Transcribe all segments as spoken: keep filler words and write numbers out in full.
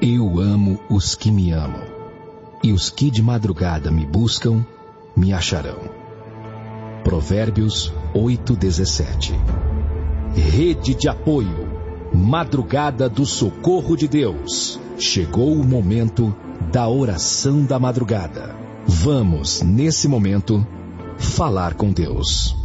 Eu amo os que me amam, e os que de madrugada me buscam, me acharão. Provérbios oito, dezessete. Rede de apoio, Madrugada do Socorro de Deus. Chegou o momento da oração da madrugada. Vamos, nesse momento, falar com Deus.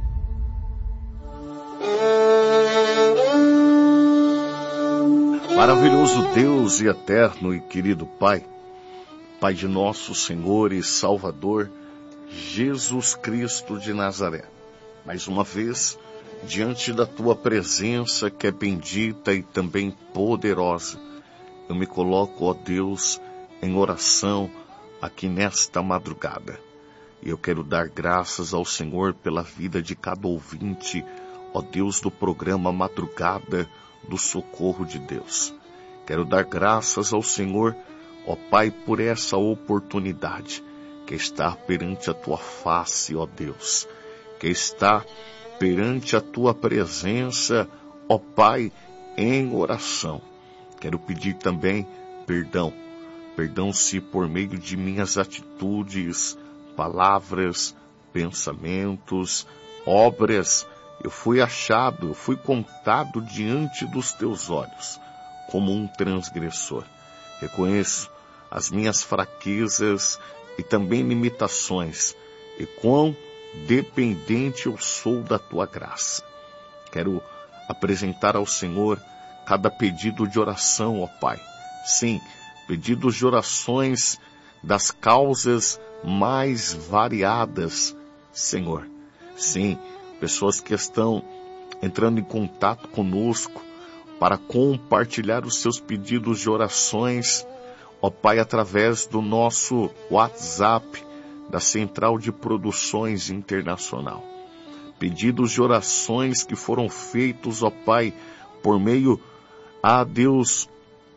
Maravilhoso Deus e eterno e querido Pai, Pai de nosso Senhor e Salvador, Jesus Cristo de Nazaré. Mais uma vez, diante da Tua presença que é bendita e também poderosa, eu me coloco, ó Deus, em oração aqui nesta madrugada. E eu quero dar graças ao Senhor pela vida de cada ouvinte, ó Deus, do programa Madrugada do Socorro de Deus. Quero dar graças ao Senhor, ó Pai, por essa oportunidade, que está perante a Tua face, ó Deus, que está perante a Tua presença, ó Pai, em oração. Quero pedir também perdão, perdão se por meio de minhas atitudes, palavras, pensamentos, obras, eu fui achado, eu fui contado diante dos Teus olhos como um transgressor. Reconheço as minhas fraquezas e também limitações, e quão dependente eu sou da Tua graça. Quero apresentar ao Senhor cada pedido de oração, ó Pai. Sim, pedidos de orações das causas mais variadas, Senhor. Sim, pessoas que estão entrando em contato conosco para compartilhar os seus pedidos de orações, ó Pai, através do nosso WhatsApp, da Central de Produções Internacional. Pedidos de orações que foram feitos, ó Pai, por meio, a Deus,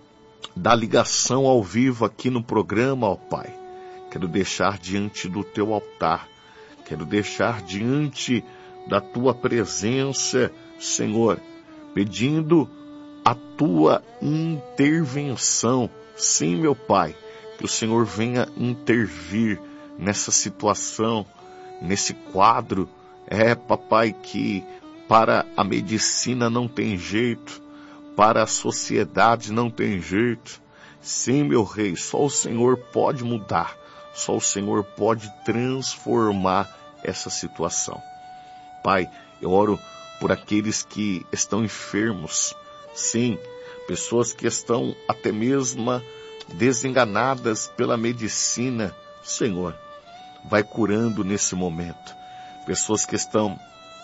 da ligação ao vivo aqui no programa, ó Pai. Quero deixar diante do Teu altar, quero deixar diante da Tua presença, Senhor, pedindo a Tua intervenção. Sim, meu Pai, que o Senhor venha intervir nessa situação, nesse quadro. É, papai, que para a medicina não tem jeito, para a sociedade não tem jeito. Sim, meu Rei, só o Senhor pode mudar, só o Senhor pode transformar essa situação. Pai, eu oro por aqueles que estão enfermos, sim, pessoas que estão até mesmo desenganadas pela medicina. Senhor, vai curando nesse momento. Pessoas que estão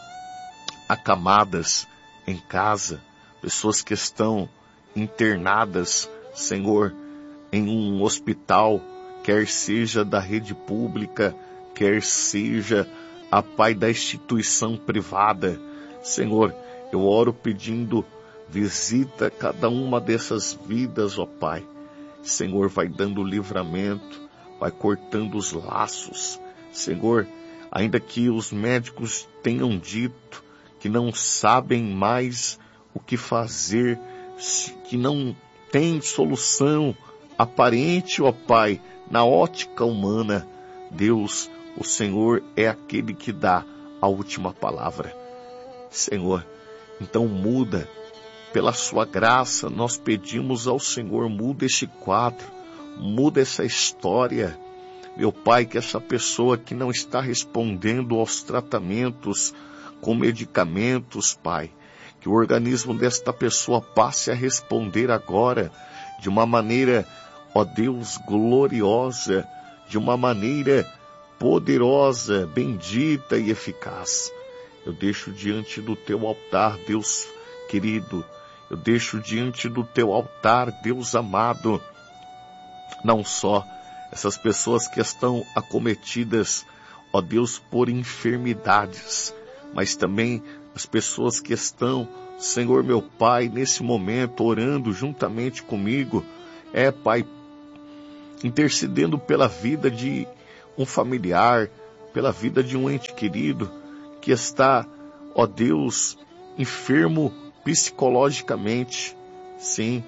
acamadas em casa, pessoas que estão internadas, Senhor, em um hospital, quer seja da rede pública, quer seja a Pai da instituição privada. Senhor, eu oro pedindo, visita cada uma dessas vidas, ó Pai. Senhor, vai dando livramento, vai cortando os laços. Senhor, ainda que os médicos tenham dito que não sabem mais o que fazer, que não tem solução aparente, ó Pai, na ótica humana, Deus, o Senhor é aquele que dá a última palavra. Senhor, então muda, pela Sua graça, nós pedimos ao Senhor, muda este quadro, muda essa história. Meu Pai, que essa pessoa que não está respondendo aos tratamentos com medicamentos, Pai, que o organismo desta pessoa passe a responder agora de uma maneira, ó Deus, gloriosa, de uma maneira poderosa, bendita e eficaz. Eu deixo diante do Teu altar, Deus querido, eu deixo diante do Teu altar, Deus amado, não só essas pessoas que estão acometidas, ó Deus, por enfermidades, mas também as pessoas que estão, Senhor meu Pai, nesse momento, orando juntamente comigo, é, Pai, intercedendo pela vida de um familiar, pela vida de um ente querido, que está, ó Deus, enfermo psicologicamente, sim,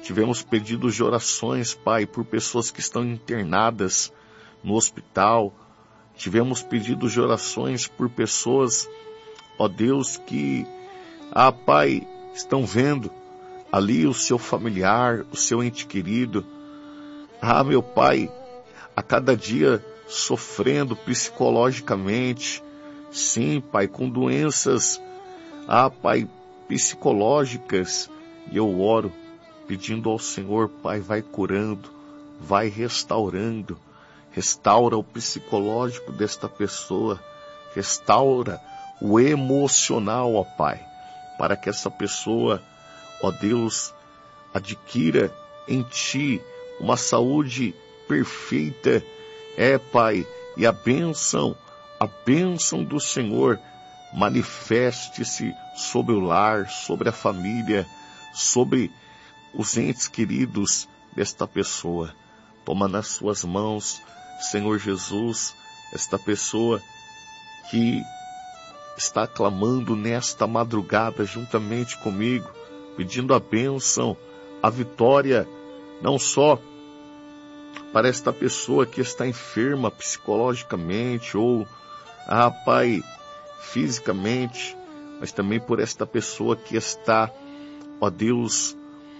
Tivemos pedidos de orações, Pai, por pessoas que estão internadas no hospital. Tivemos pedidos de orações por pessoas, ó Deus, que, ah, Pai, estão vendo ali o seu familiar, o seu ente querido. Ah, meu Pai, a cada dia sofrendo psicologicamente. Sim, Pai, com doenças, ah, Pai, psicológicas. E eu oro, pedindo ao Senhor, Pai, vai curando, vai restaurando. Restaura o psicológico desta pessoa. Restaura o emocional, ó Pai, para que essa pessoa, ó Deus, adquira em Ti uma saúde perfeita. É, Pai, e a bênção, a bênção do Senhor manifeste-se sobre o lar, sobre a família, sobre os entes queridos desta pessoa. Toma nas suas mãos, Senhor Jesus, esta pessoa que está clamando nesta madrugada juntamente comigo, pedindo a bênção, a vitória, não só para esta pessoa que está enferma psicologicamente ou, ah, Pai, fisicamente, mas também por esta pessoa que está, ó Deus,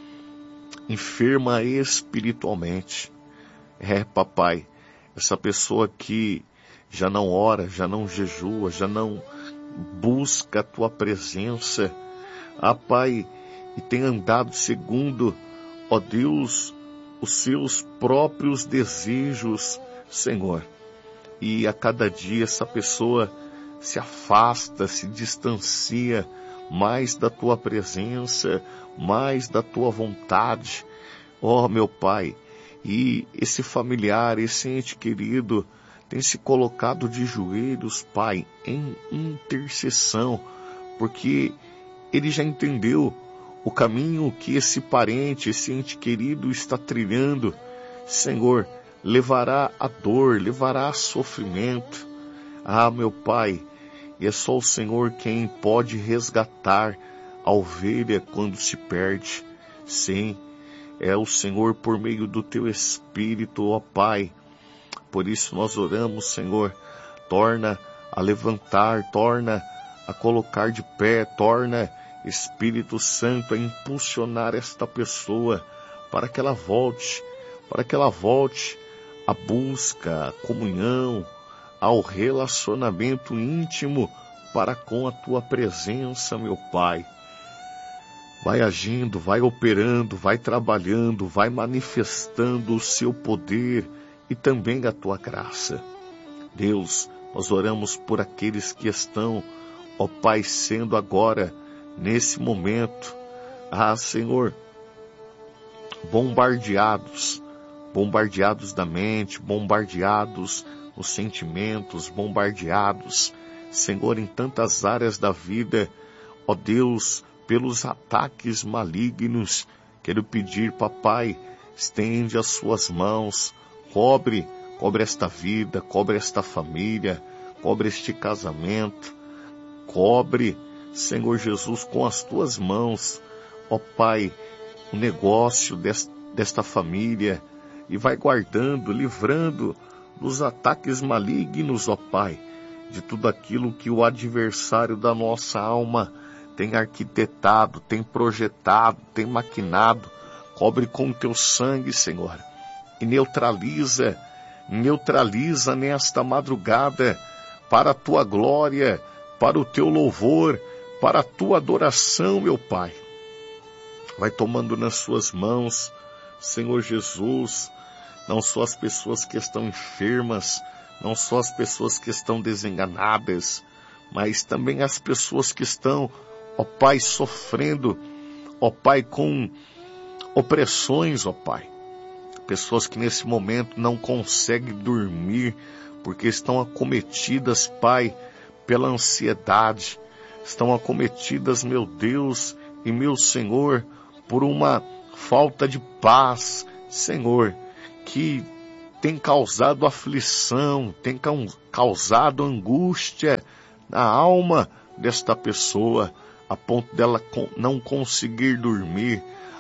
enferma espiritualmente. É, Papai, essa pessoa que já não ora, já não jejua, já não busca a Tua presença, ah, Pai, e tem andado segundo, ó Deus, os seus próprios desejos, Senhor. E a cada dia essa pessoa se afasta, se distancia mais da Tua presença, mais da Tua vontade. Ó, meu Pai, e esse familiar, esse ente querido, tem se colocado de joelhos, Pai, em intercessão, porque ele já entendeu o caminho que esse parente, esse ente querido está trilhando. Senhor, levará a dor, levará a sofrimento. Ah, meu Pai, e é só o Senhor quem pode resgatar a ovelha quando se perde. Sim, é o Senhor por meio do Teu Espírito, ó Pai. Por isso nós oramos, Senhor, torna a levantar, torna a colocar de pé, torna, Espírito Santo, a impulsionar esta pessoa para que ela volte, para que ela volte à busca, à comunhão, ao relacionamento íntimo para com a Tua presença, meu Pai. Vai agindo, vai operando, vai trabalhando, vai manifestando o Seu poder e também a Tua graça. Deus, nós oramos por aqueles que estão, ó Pai, sendo agora, nesse momento, ah, Senhor, bombardeados, bombardeados da mente, bombardeados nos sentimentos, bombardeados, Senhor, em tantas áreas da vida, ó Deus, pelos ataques malignos. Quero pedir, Papai, estende as Suas mãos, cobre, cobre esta vida, cobre esta família, cobre este casamento, cobre, Senhor Jesus, com as Tuas mãos, ó Pai, o negócio desta, desta família, e vai guardando, livrando dos ataques malignos, ó Pai, de tudo aquilo que o adversário da nossa alma tem arquitetado, tem projetado, tem maquinado. Cobre com o Teu sangue, Senhor, e neutraliza, neutraliza nesta madrugada, para a Tua glória, para o Teu louvor, para a Tua adoração, meu Pai. Vai tomando nas Suas mãos, Senhor Jesus, não só as pessoas que estão enfermas, não só as pessoas que estão desenganadas, mas também as pessoas que estão, ó Pai, sofrendo, ó Pai, com opressões, ó Pai. Pessoas que nesse momento não conseguem dormir, porque estão acometidas, Pai, pela ansiedade, estão acometidas, meu Deus e meu Senhor, por uma falta de paz, Senhor, que tem causado aflição, tem causado angústia na alma desta pessoa, a ponto dela não conseguir dormir,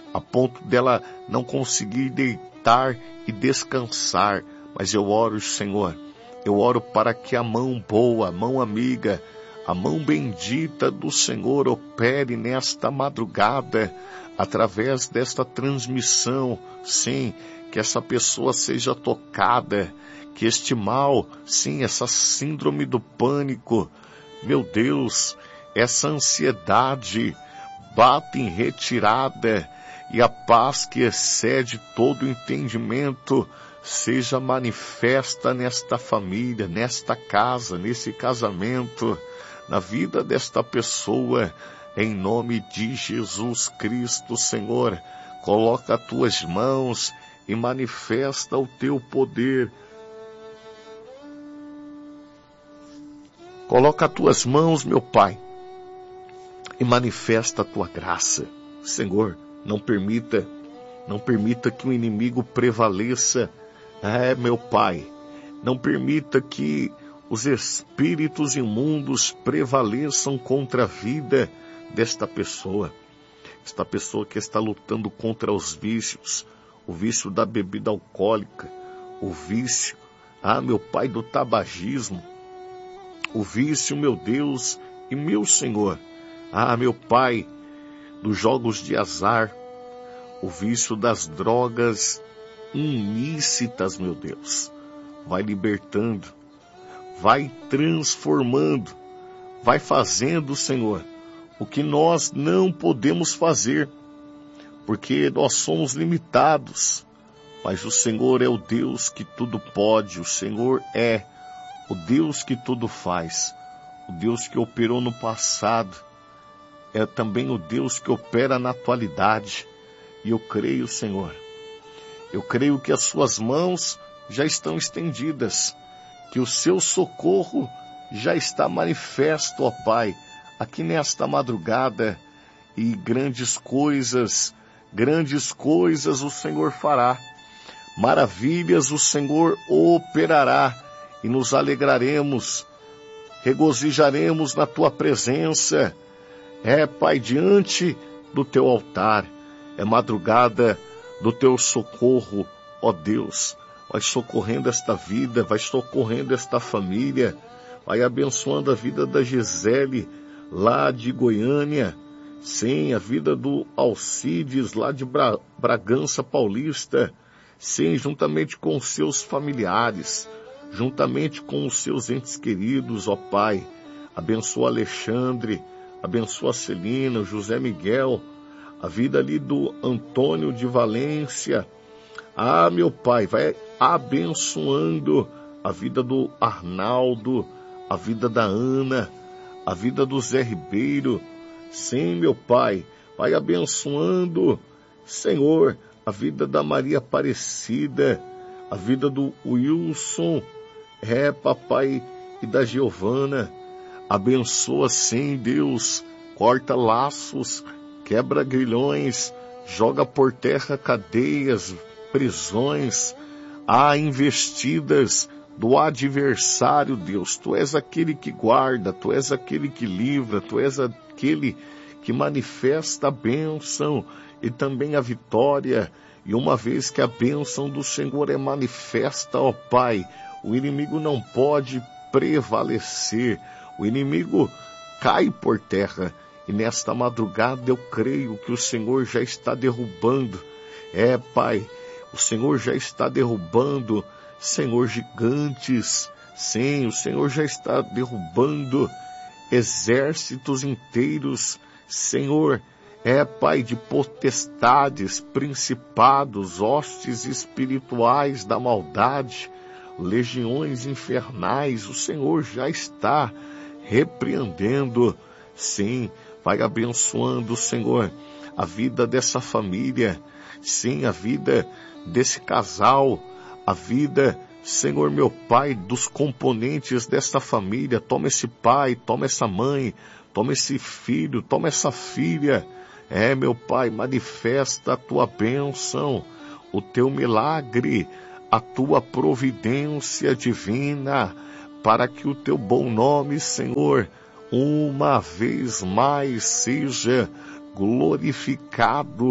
a ponto dela não conseguir deitar e descansar. Mas eu oro, Senhor, eu oro para que a mão boa, a mão amiga, a mão bendita do Senhor opere nesta madrugada, através desta transmissão, sim, que essa pessoa seja tocada, que este mal, sim, essa síndrome do pânico, meu Deus, essa ansiedade, bata em retirada, e a paz que excede todo o entendimento seja manifesta nesta família, nesta casa, nesse casamento, na vida desta pessoa, em nome de Jesus Cristo, Senhor. Coloca as tuas mãos e manifesta o teu poder. Coloca as tuas mãos, meu Pai, e manifesta a tua graça. Senhor, não permita, não permita que o inimigo prevaleça. É, meu Pai, não permita que os espíritos imundos prevaleçam contra a vida desta pessoa. Esta pessoa que está lutando contra os vícios, o vício da bebida alcoólica, o vício, ah, meu Pai, do tabagismo, o vício, meu Deus e meu Senhor, ah, meu Pai, dos jogos de azar, o vício das drogas ilícitas, meu Deus. Vai libertando, vai transformando, vai fazendo, Senhor, o que nós não podemos fazer, porque nós somos limitados, mas o Senhor é o Deus que tudo pode, o Senhor é o Deus que tudo faz, o Deus que operou no passado, é também o Deus que opera na atualidade, e eu creio, Senhor, eu creio que as suas mãos já estão estendidas, que o seu socorro já está manifesto, ó Pai, aqui nesta madrugada, e grandes coisas, grandes coisas o Senhor fará, maravilhas o Senhor operará, e nos alegraremos, regozijaremos na tua presença. É, Pai, diante do teu altar, é madrugada do teu socorro, ó Deus. Vai socorrendo esta vida, vai socorrendo esta família, vai abençoando a vida da Gisele, lá de Goiânia, sim, a vida do Alcides, lá de Bra- Bragança Paulista, sim, juntamente com os seus familiares, juntamente com os seus entes queridos, ó Pai. Abençoa Alexandre, abençoa Celina, José Miguel, a vida ali do Antônio de Valência. Ah, meu Pai, vai abençoando a vida do Arnaldo, a vida da Ana, a vida do Zé Ribeiro. Sim, meu Pai, vai abençoando, Senhor, a vida da Maria Aparecida, a vida do Wilson, é, Papai, e da Giovana. Abençoa, sim, Deus, corta laços, quebra grilhões, joga por terra cadeias, prisões, há investidas do adversário, Deus. Tu és aquele que guarda, Tu és aquele que livra, Tu és aquele que manifesta a bênção e também a vitória. E uma vez que a bênção do Senhor é manifesta, ó Pai, o inimigo não pode prevalecer, o inimigo cai por terra. E nesta madrugada eu creio que o Senhor já está derrubando, é, Pai, o Senhor já está derrubando, Senhor, gigantes, sim, o Senhor já está derrubando exércitos inteiros, Senhor, é, Pai, de potestades, principados, hostes espirituais da maldade, legiões infernais, o Senhor já está repreendendo, sim, vai abençoando, Senhor, a vida dessa família, sim, a vida desse casal, a vida, Senhor, meu Pai, dos componentes desta família. Toma esse pai, toma essa mãe, toma esse filho, toma essa filha. É, meu Pai, manifesta a tua bênção, o teu milagre, a tua providência divina, para que o teu bom nome, Senhor, uma vez mais seja glorificado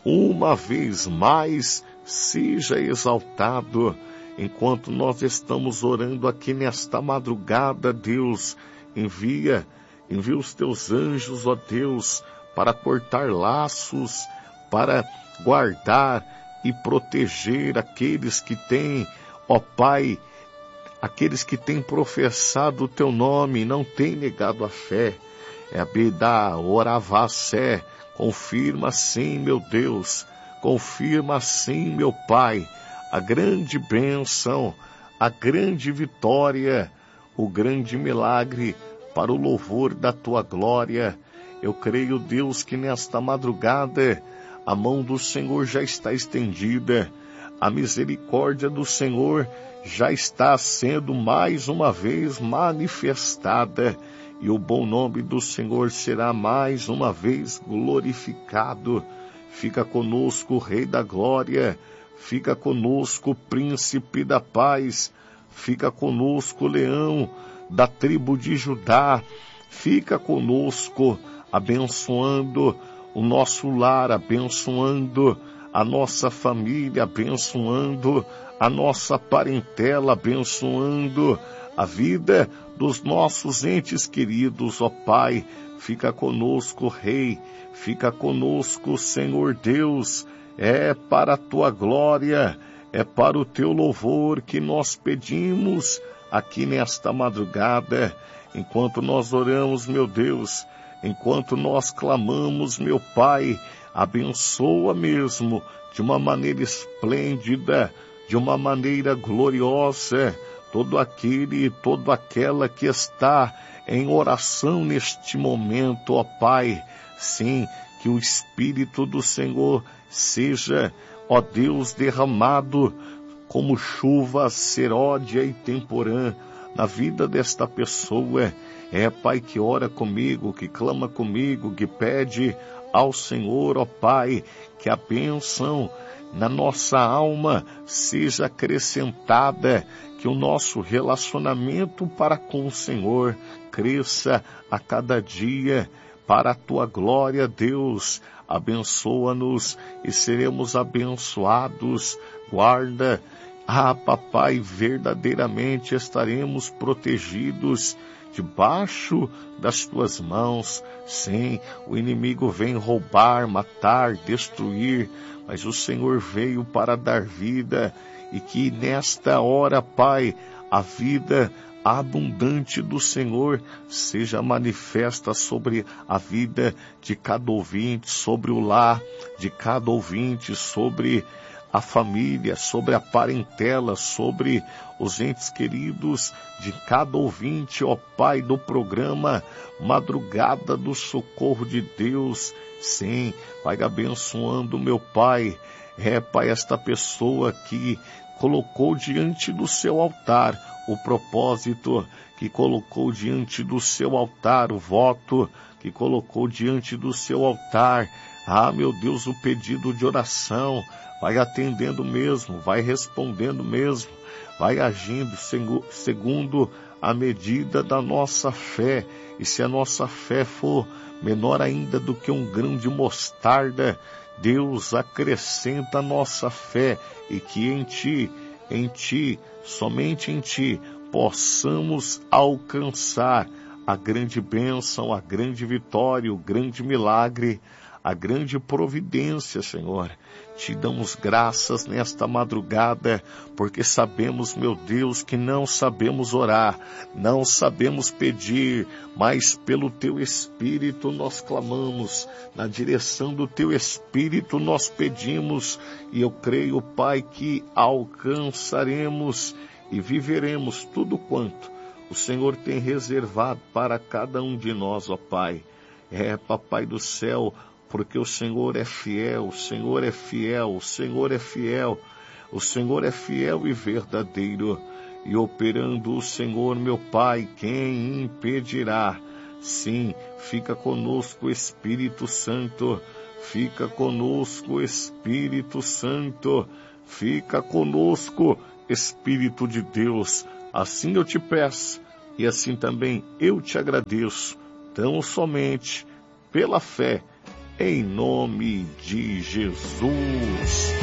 uma vez mais, seja exaltado. Enquanto nós estamos orando aqui nesta madrugada, Deus, envia, envia os teus anjos, ó Deus, para cortar laços, para guardar e proteger aqueles que têm, ó Pai, aqueles que têm professado o teu nome e não têm negado a fé. É a Beda, Oravassé, confirma sim, meu Deus, confirma sim, meu Pai, a grande bênção, a grande vitória, o grande milagre para o louvor da tua glória. Eu creio, Deus, que nesta madrugada a mão do Senhor já está estendida, a misericórdia do Senhor já está sendo mais uma vez manifestada, e o bom nome do Senhor será mais uma vez glorificado. Fica conosco, Rei da Glória, fica conosco, Príncipe da Paz, fica conosco, Leão da tribo de Judá, fica conosco, abençoando o nosso lar, abençoando a nossa família, abençoando a nossa parentela, abençoando a vida dos nossos entes queridos, ó Pai. Fica conosco, Rei, fica conosco, Senhor Deus. É para a tua glória, é para o teu louvor que nós pedimos aqui nesta madrugada. Enquanto nós oramos, meu Deus, enquanto nós clamamos, meu Pai, abençoa mesmo de uma maneira esplêndida, de uma maneira gloriosa, todo aquele e toda aquela que está em oração neste momento, ó Pai. Sim, que o Espírito do Senhor seja, ó Deus, derramado como chuva seródia e temporã na vida desta pessoa. É, Pai, que ora comigo, que clama comigo, que pede ao Senhor, ó Pai, que a bênção na nossa alma seja acrescentada, que o nosso relacionamento para com o Senhor cresça a cada dia para a tua glória, Deus. Abençoa-nos e seremos abençoados. Guarda, ah, papai, verdadeiramente estaremos protegidos debaixo das tuas mãos. Sim, o inimigo vem roubar, matar, destruir, mas o Senhor veio para dar vida, e que nesta hora, Pai, a vida abundante do Senhor seja manifesta sobre a vida de cada ouvinte, sobre o lar de cada ouvinte, sobre a família, sobre a parentela, sobre os entes queridos de cada ouvinte, ó Pai, do programa Madrugada do Socorro de Deus. Sim, vai abençoando, meu Pai. É, Pai, esta pessoa que colocou diante do seu altar o propósito, que colocou diante do seu altar o voto, que colocou diante do seu altar, ah, meu Deus, o pedido de oração. Vai atendendo mesmo, vai respondendo mesmo, vai agindo segundo a medida da nossa fé. E se a nossa fé for menor ainda do que um grão de mostarda, Deus acrescenta a nossa fé, e que em Ti, em Ti, somente em Ti, possamos alcançar a grande bênção, a grande vitória, o grande milagre, a grande providência, Senhor. Te damos graças nesta madrugada, porque sabemos, meu Deus, que não sabemos orar, não sabemos pedir, mas pelo Teu Espírito nós clamamos, na direção do Teu Espírito nós pedimos, e eu creio, Pai, que alcançaremos e viveremos tudo quanto o Senhor tem reservado para cada um de nós, ó Pai. É, Papai do céu, porque o Senhor é fiel, o Senhor é fiel, o Senhor é fiel, o Senhor é fiel e verdadeiro. E operando o Senhor, meu Pai, quem impedirá? Sim, fica conosco, Espírito Santo, fica conosco, Espírito Santo, fica conosco, Espírito de Deus. Assim eu te peço, e assim também eu te agradeço, tão somente pela fé em nome de Jesus.